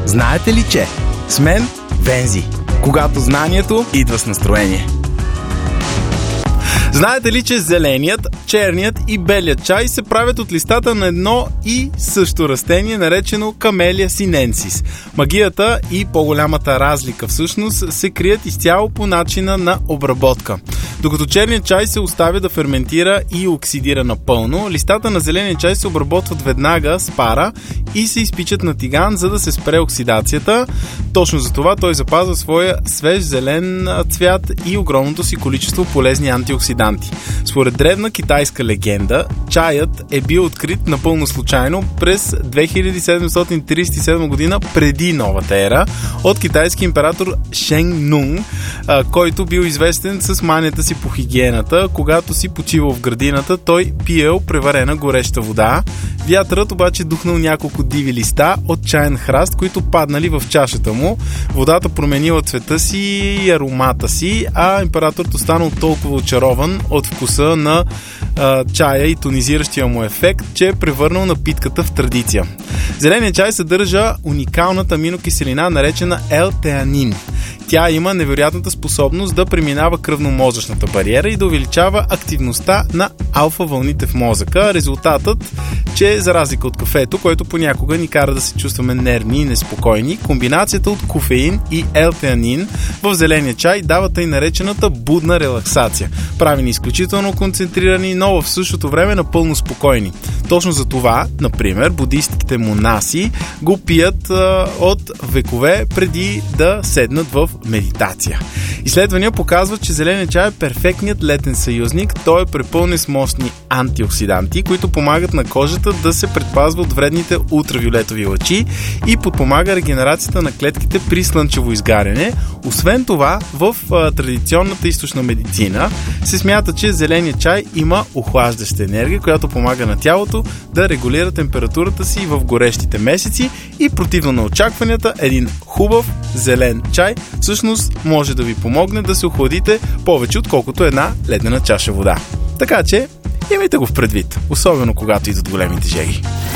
Знаете ли, че с мен Вензи, когато знанието идва с настроение. Знаете ли, че зеленият, черният и белият чай се правят от листата на едно и също растение, наречено Камелия синенсис? Магията и по-голямата разлика всъщност се крият изцяло по начина на обработка. Докато черният чай се оставя да ферментира и оксидира напълно, листата на зеления чай се обработват веднага с пара и се изпичат на тиган, за да се спре оксидацията. Точно за това той запазва своя свеж зелен цвят и огромното си количество полезни антиоксиданти. Според древна китайска легенда, чаят е бил открит напълно случайно през 2737 година преди новата ера от китайски император Шен Нунг, който бил известен с манията си по хигиената. Когато си почивал в градината, той пиел преварена гореща вода. Вятърът обаче духнал няколко диви листа от чаен храст, които паднали в чашата му. Водата променила цвета си и аромата си, а императорът останал толкова очарован от вкуса на чая и тонизиращия му ефект, че е превърнал напитката в традиция. Зеленият чай съдържа уникалната аминокиселина, наречена L-теанин. Тя има невероятната способност да преминава кръвно-мозъчната бариера и да увеличава активността на алфа-вълните в мозъка. Резултатът, че за разлика от кафето, което понякога ни кара да се чувстваме нервни и неспокойни, комбинацията от кофеин и L-теанин в зеления чай дава тъй наречената будна релаксация. Прави ни изключително концентрирани, но в същото време напълно спокойни. Точно за това, например, будистките монаси го пият от векове преди да седнат в медитация. Изследвания показват, че зеленият чай е перфектният летен съюзник. Той е препълнен с мощни антиоксиданти, които помагат на кожата да се предпазва от вредните ултравиолетови лъчи и подпомага регенерацията на клетките при слънчево изгаряне. Освен това, в традиционната източна медицина се смята, че зеленият чай има охлаждаща енергия, която помага на тялото да регулира температурата си в горещите месеци и противно на очакванията, един хубав зелен чай всъщност може да ви помогне да се охладите повече, отколкото една ледена чаша вода. Така че, имайте го в предвид, особено когато идват големите жеги.